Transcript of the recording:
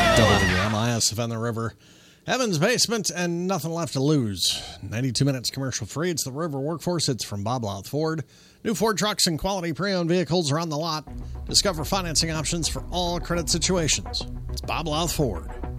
WMIS Savannah River, Heaven's Basement, and nothing left to lose. 92 minutes commercial free. It's the River Workforce. It's from Bob Louth Ford. New Ford trucks and quality pre-owned vehicles are on the lot. Discover financing options for all credit situations. It's Bob Louth Ford.